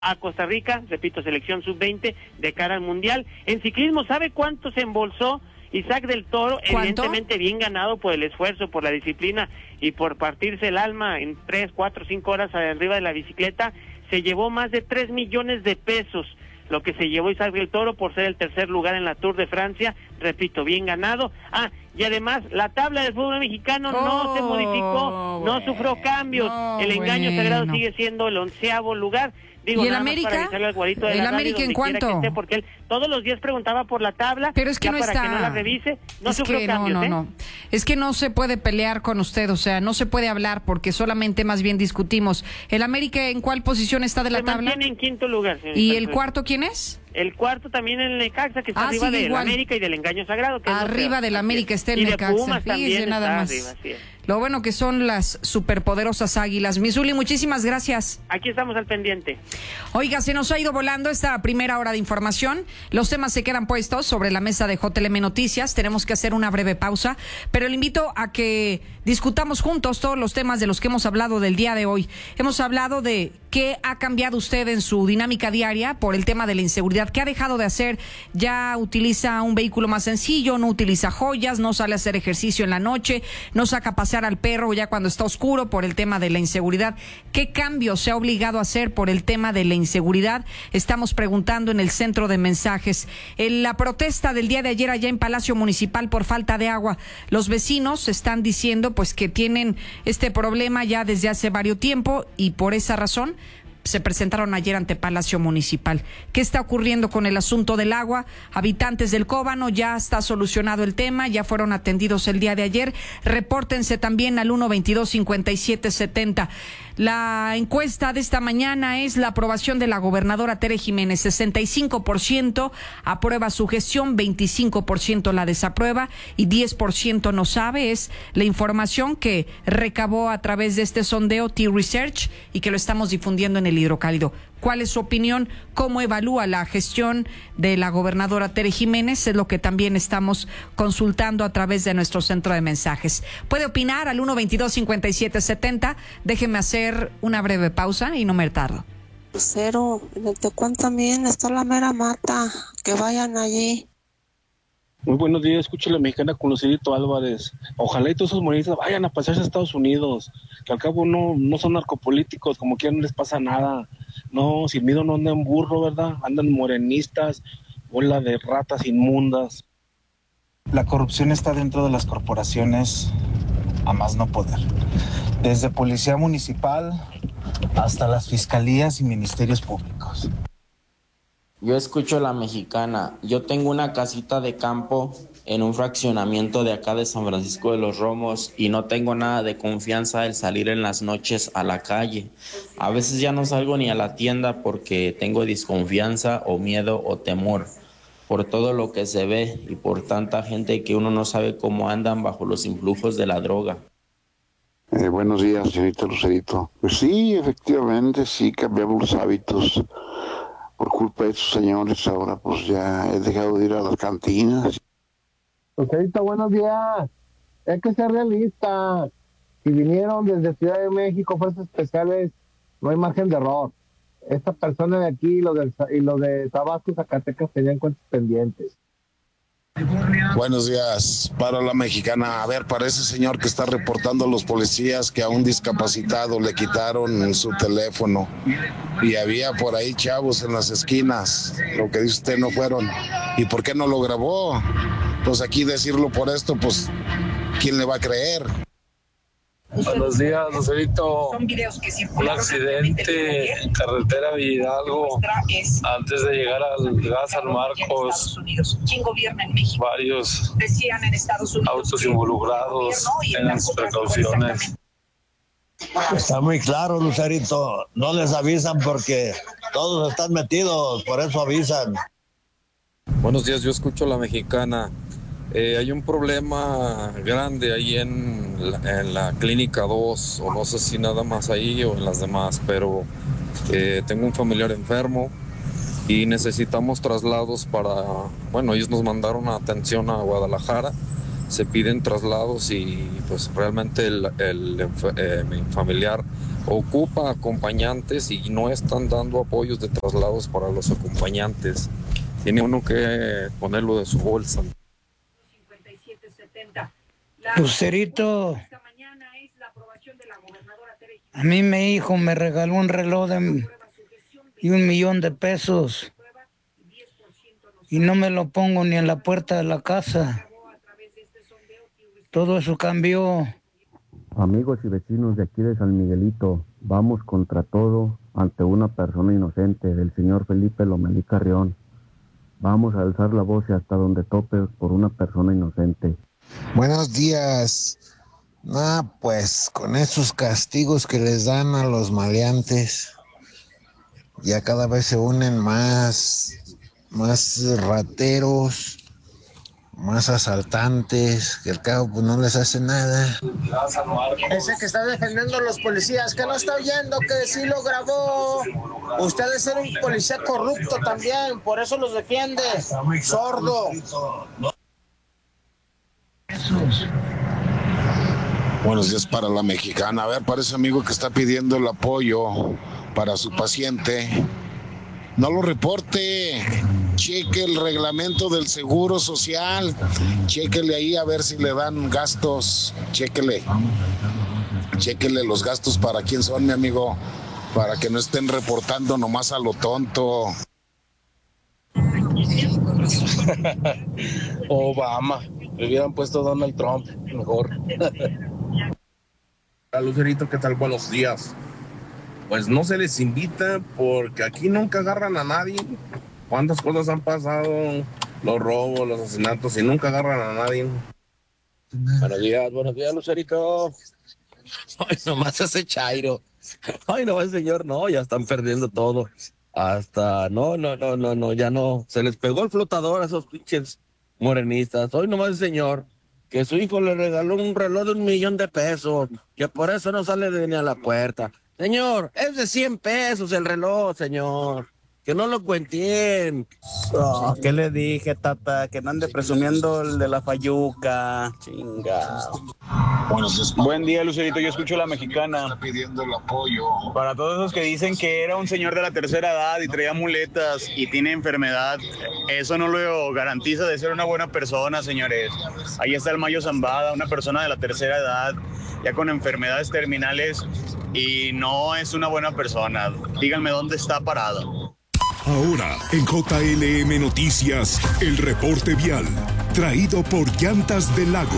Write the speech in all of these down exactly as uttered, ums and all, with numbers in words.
a Costa Rica, repito, selección sub veinte de cara al Mundial. En ciclismo, ¿sabe cuánto se embolsó Isaac del Toro? ¿Cuánto? Evidentemente bien ganado por el esfuerzo, por la disciplina y por partirse el alma en tres, cuatro, cinco horas arriba de la bicicleta. Se llevó más de tres millones de pesos, lo que se llevó Isaac del Toro por ser el tercer lugar en la Tour de Francia. Repito, bien ganado. Ah, y además la tabla del fútbol mexicano oh, no se modificó, bueno, no sufrió cambios. No, el engaño bueno. sagrado sigue siendo el onceavo lugar. Digo, ¿Y el América? ¿El América en cuánto? Esté, porque él todos los días preguntaba por la tabla, pero es que ya no para está. que no la revise, no es sufrió que cambios, no, no, ¿eh? no. Es que no se puede pelear con usted, o sea, no se puede hablar porque solamente más bien discutimos. ¿El América en cuál posición está de la se tabla? Mantiene en quinto lugar. ¿Y el cuarto quién es? El cuarto también en el Necaxa, que está ah, arriba del América y del engaño sagrado. Que arriba no del América está el Necaxa. Y de Pumas también nada está más. arriba, sí. Lo bueno que son las superpoderosas águilas. Misuli, muchísimas gracias. Aquí estamos al pendiente. Oiga, se nos ha ido volando esta primera hora de información. Los temas se quedan puestos sobre la mesa de J L M Noticias. Tenemos que hacer una breve pausa, pero le invito a que discutamos juntos todos los temas de los que hemos hablado del día de hoy. Hemos hablado de qué ha cambiado usted en su dinámica diaria por el tema de la inseguridad. ¿Qué ha dejado de hacer? Ya utiliza un vehículo más sencillo, no utiliza joyas, no sale a hacer ejercicio en la noche, no saca a pasear al perro ya cuando está oscuro por el tema de la inseguridad. ¿Qué cambio se ha obligado a hacer por el tema de la inseguridad? Estamos preguntando en el centro de mensajes. En la protesta del día de ayer allá en Palacio Municipal por falta de agua, los vecinos están diciendo pues que tienen este problema ya desde hace varios tiempo y por esa razón se presentaron ayer ante Palacio Municipal. ¿Qué está ocurriendo con el asunto del agua? Habitantes del Cóbano, ya está solucionado el tema, ya fueron atendidos el día de ayer. Repórtense también al uno veintidós cincuenta y siete setenta. La encuesta de esta mañana es la aprobación de la gobernadora Tere Jiménez. sesenta y cinco por ciento aprueba su gestión, veinticinco por ciento la desaprueba y diez por ciento no sabe. Es la información que recabó a través de este sondeo T-Research y que lo estamos difundiendo en el Hidrocálido. ¿Cuál es su opinión? ¿Cómo evalúa la gestión de la gobernadora Tere Jiménez? Es lo que también estamos consultando a través de nuestro centro de mensajes. Puede opinar al uno veintidós cincuenta y siete setenta. Déjeme hacer una breve pausa y no me tardo. Cero, en el Tecuán también está la mera mata. Que vayan allí. Muy buenos días, escucho la mexicana con Lucerito Álvarez. Ojalá y todos esos morenistas vayan a pasearse a Estados Unidos, que al cabo no, no son narcopolíticos, como quiera no les pasa nada. No, sin miedo no andan burro, ¿verdad? Andan morenistas, bola de ratas inmundas. La corrupción está dentro de las corporaciones a más no poder. Desde policía municipal hasta las fiscalías y ministerios públicos. Yo escucho la mexicana. Yo tengo una casita de campo en un fraccionamiento de acá de San Francisco de los Romos y no tengo nada de confianza el salir en las noches a la calle. A veces ya no salgo ni a la tienda porque tengo desconfianza o miedo o temor por todo lo que se ve y por tanta gente que uno no sabe cómo andan bajo los influjos de la droga. Eh, buenos días, señorita Lucerito. Pues sí, efectivamente, sí cambiamos los hábitos. Por culpa de esos señores, ahora pues ya he dejado de ir a las cantinas. Lucerito, buenos días. Hay que ser realistas. Si vinieron desde Ciudad de México, fuerzas especiales, no hay margen de error. Esta persona de aquí y los de, y los de Tabasco y Zacatecas tenían cuentas pendientes. Buenos días, para la mexicana. A ver, para ese señor que está reportando a los policías que a un discapacitado le quitaron su teléfono y había por ahí chavos en las esquinas, lo que dice usted no fueron. ¿Y por qué no lo grabó? Pues aquí decirlo por esto, pues, ¿quién le va a creer? Buenos días, Lucerito. Un accidente en carretera Villalgo antes de llegar al gas San Marcos. Varios autos involucrados. Tengan sus precauciones. Está muy claro, Lucerito. No les avisan porque todos están metidos, por eso avisan. Buenos días, yo escucho la mexicana. Eh, hay un problema grande ahí en la, en la Clínica dos, o no sé si nada más ahí o en las demás, pero eh, tengo un familiar enfermo y necesitamos traslados para, bueno, ellos nos mandaron atención a Guadalajara, se piden traslados y pues realmente el, el eh, mi familiar ocupa acompañantes y no están dando apoyos de traslados para los acompañantes. Tiene uno que ponerlo de su bolsa. Lucerito, a mí mi hijo me regaló un reloj de y un millón de pesos y no me lo pongo ni en la puerta de la casa. Todo eso cambió. Amigos y vecinos de aquí de San Miguelito, vamos contra todo ante una persona inocente, del señor Felipe Lomelí Carrión. Vamos a alzar la voz hasta donde tope por una persona inocente. Buenos días. Ah, pues con esos castigos que les dan a los maleantes, ya cada vez se unen más, más rateros, más asaltantes, que al cabo pues no les hace nada. Ese que está defendiendo a los policías, que no está oyendo, que sí lo grabó. Usted debe ser un policía corrupto también, por eso los defiende, sordo. Buenos días para la mexicana. A ver, para ese amigo que está pidiendo el apoyo para su paciente, no lo reporte. Cheque el reglamento del Seguro Social. Chéquele ahí a ver si le dan gastos. Chéquele. Chéquele los gastos para quién son, mi amigo. Para que no estén reportando nomás a lo tonto. Obama. Le hubieran puesto Donald Trump. Mejor. Lucerito, ¿qué tal? Buenos días. Pues no se les invita porque aquí nunca agarran a nadie. ¿Cuántas cosas han pasado? Los robos, los asesinatos y nunca agarran a nadie. Buenos días, buenos días, Lucerito. Ay, nomás ese chairo. Ay, no, el señor, no, ya están perdiendo todo. Hasta, no, no, no, no, no, ya no. Se les pegó el flotador a esos pinches morenistas. Hoy nomás el señor, que su hijo le regaló un reloj de un millón de pesos, que por eso no sale de ni a la puerta. Señor, es de cien pesos el reloj, señor. Que no lo cuenten. Oh, ¿qué le dije, tata? Que no ande presumiendo el de la fayuca. Chingado. Buen día, Lucerito. Yo escucho la mexicana. Está pidiendo el apoyo. Para todos esos que dicen que era un señor de la tercera edad y traía muletas y tiene enfermedad, eso no lo garantiza de ser una buena persona, señores. Ahí está el Mayo Zambada, una persona de la tercera edad, ya con enfermedades terminales, y no es una buena persona. Díganme dónde está parado. Ahora, en J L M Noticias, el reporte vial, traído por Llantas del Lago.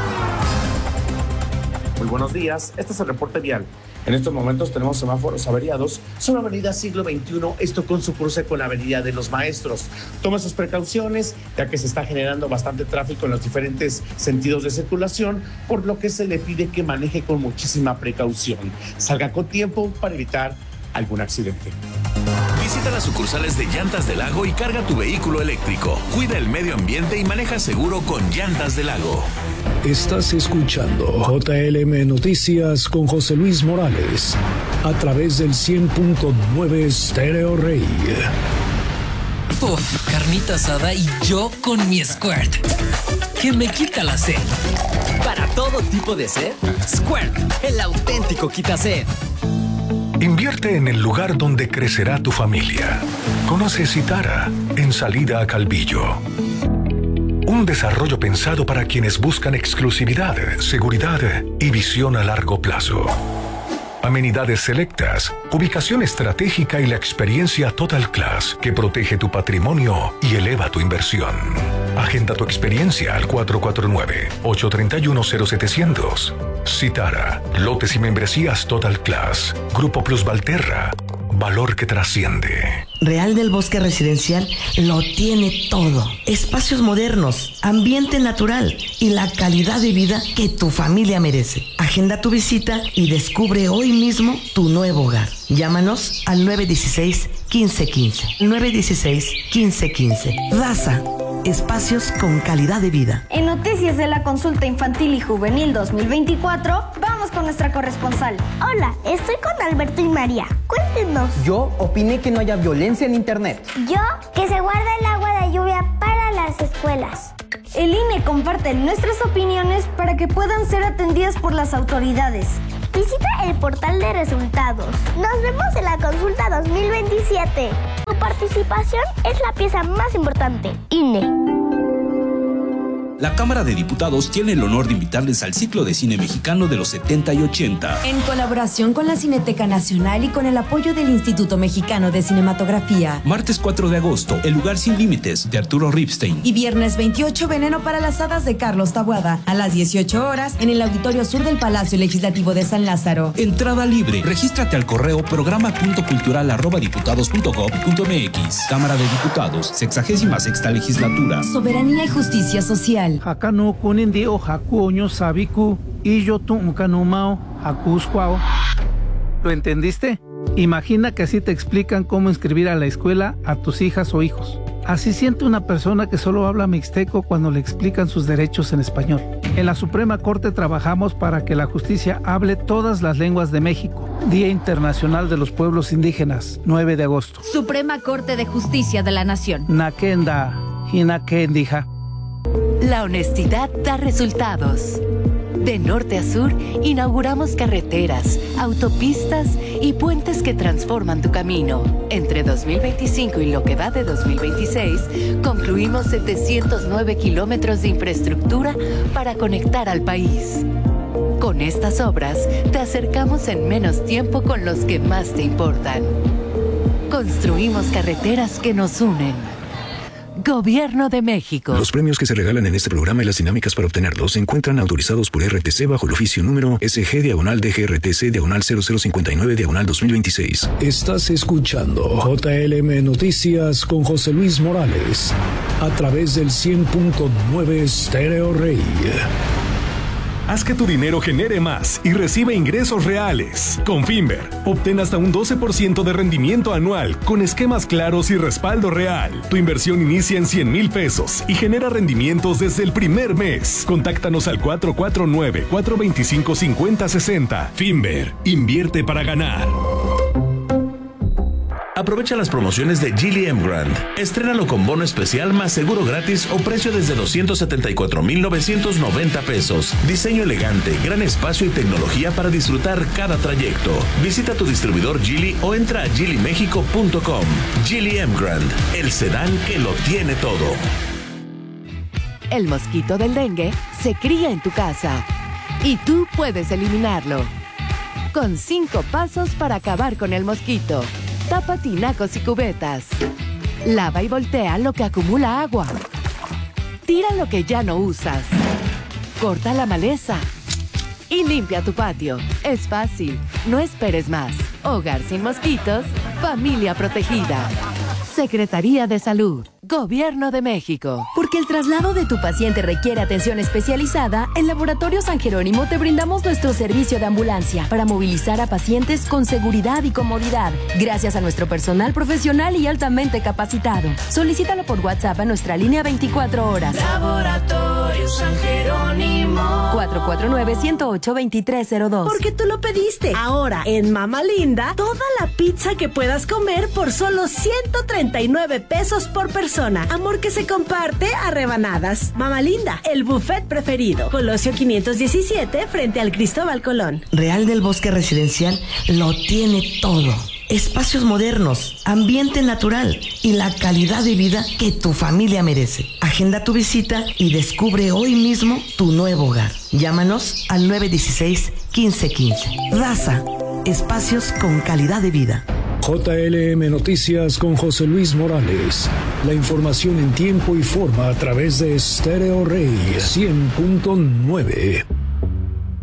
Muy buenos días, este es el reporte vial. En estos momentos tenemos semáforos averiados sobre Avenida Siglo veintiuno, esto con su cruce con la Avenida de los Maestros. Tome sus precauciones, ya que se está generando bastante tráfico en los diferentes sentidos de circulación, por lo que se le pide que maneje con muchísima precaución. Salga con tiempo para evitar algún accidente. Visita las sucursales de Llantas del Lago y carga tu vehículo eléctrico. Cuida el medio ambiente y maneja seguro con Llantas del Lago. Estás escuchando J L M Noticias con José Luis Morales a través del cien punto nueve Stereo Rey. Uf, carnita asada y yo con mi Squirt, que me quita la sed. Para todo tipo de sed, Squirt, el auténtico quita sed. Invierte en el lugar donde crecerá tu familia. Conoce Citara en Salida a Calvillo. Un desarrollo pensado para quienes buscan exclusividad, seguridad y visión a largo plazo. Amenidades selectas, ubicación estratégica y la experiencia Total Class que protege tu patrimonio y eleva tu inversión. Agenda tu experiencia al cuatro cuatro nueve, ocho tres uno, cero setecientos. Citara, lotes y membresías Total Class. Grupo Plus Valterra, valor que trasciende. Real del Bosque Residencial lo tiene todo. Espacios modernos, ambiente natural y la calidad de vida que tu familia merece. Agenda tu visita y descubre hoy mismo tu nuevo hogar. Llámanos al nueve uno seis, uno cinco uno cinco. nueve uno seis, uno cinco uno cinco. Daza, espacios con calidad de vida. En Noticias de la Consulta Infantil y Juvenil dos mil veinticuatro, vamos con nuestra corresponsal. Hola, estoy con Alberto y María. Cuéntenos. Yo opiné que no haya violencia en internet. Yo, que se guarda el agua de lluvia para las escuelas. El I N E comparte nuestras opiniones para que puedan ser atendidas por las autoridades. Visita el portal de resultados. Nos vemos en la consulta dos mil veintisiete. Tu participación es la pieza más importante. I N E. La Cámara de Diputados tiene el honor de invitarles al ciclo de cine mexicano de los setenta y ochenta. En colaboración con la Cineteca Nacional y con el apoyo del Instituto Mexicano de Cinematografía. Martes cuatro de agosto, El lugar sin límites, de Arturo Ripstein. Y viernes veintiocho, Veneno para las hadas, de Carlos Taboada. A las dieciocho horas, en el Auditorio Sur del Palacio Legislativo de San Lázaro. Entrada libre. Regístrate al correo programa punto cultural arroba diputados punto gob punto mx. Cámara de Diputados, sexagésima sexta legislatura. Soberanía y justicia social. Hakano kunindio hakuoño sabiku y yo tu unkanumao hakusquao. ¿Lo entendiste? Imagina que así te explican cómo inscribir a la escuela a tus hijas o hijos. Así siente una persona que solo habla mixteco cuando le explican sus derechos en español. En la Suprema Corte trabajamos para que la justicia hable todas las lenguas de México. Día Internacional de los Pueblos Indígenas, nueve de agosto. Suprema Corte de Justicia de la Nación. Nakenda, Hinakendija. La honestidad da resultados. De norte a sur, inauguramos carreteras, autopistas y puentes que transforman tu camino. Entre dos mil veinticinco y lo que va de dos mil veintiséis, concluimos setecientos nueve kilómetros de infraestructura para conectar al país. Con estas obras, te acercamos en menos tiempo con los que más te importan. Construimos carreteras que nos unen. Gobierno de México. Los premios que se regalan en este programa y las dinámicas para obtenerlos se encuentran autorizados por R T C bajo el oficio número S G diagonal D G R T C diagonal cero cero cincuenta y nueve diagonal dos mil veintiséis. Estás escuchando J L M Noticias con José Luis Morales a través del cien punto nueve Stereo Rey. Haz que tu dinero genere más y recibe ingresos reales. Con Finver, obtén hasta un doce por ciento de rendimiento anual con esquemas claros y respaldo real. Tu inversión inicia en cien mil pesos y genera rendimientos desde el primer mes. Contáctanos al cuatro cuatro nueve, cuatro dos cinco, cinco cero seis cero. Finver, invierte para ganar. Aprovecha las promociones de Geely M Grand. Estrénalo con bono especial más seguro gratis o precio desde doscientos setenta y cuatro mil novecientos noventa pesos. Diseño elegante, gran espacio y tecnología para disfrutar cada trayecto. Visita tu distribuidor Geely o entra a geely mexico punto com. Geely M Grand, el sedán que lo tiene todo. El mosquito del dengue se cría en tu casa y tú puedes eliminarlo. Con cinco pasos para acabar con el mosquito. Tapa tinacos y cubetas. Lava y voltea lo que acumula agua. Tira lo que ya no usas. Corta la maleza. Y limpia tu patio. Es fácil. No esperes más. Hogar sin mosquitos. Familia protegida. Secretaría de Salud. Gobierno de México. Porque el traslado de tu paciente requiere atención especializada, en Laboratorio San Jerónimo te brindamos nuestro servicio de ambulancia para movilizar a pacientes con seguridad y comodidad, gracias a nuestro personal profesional y altamente capacitado. Solicítalo por WhatsApp a nuestra línea veinticuatro horas. Laboratorio San Jerónimo. cuatro cuatro nueve, uno cero ocho, dos tres cero dos. Porque tú lo pediste. Ahora, en Mama Linda, toda la pizza que puedas comer por solo ciento treinta y nueve pesos por persona. Amor que se comparte a rebanadas. Mama Linda, el buffet preferido. Colosio quinientos diecisiete, frente al Cristóbal Colón. Real del Bosque Residencial lo tiene todo. Espacios modernos, ambiente natural y la calidad de vida que tu familia merece. Agenda tu visita y descubre hoy mismo tu nuevo hogar. Llámanos al nueve uno seis, uno cinco uno cinco. Raza, espacios con calidad de vida. J L M Noticias con José Luis Morales. La información en tiempo y forma a través de Stereo Rey cien punto nueve.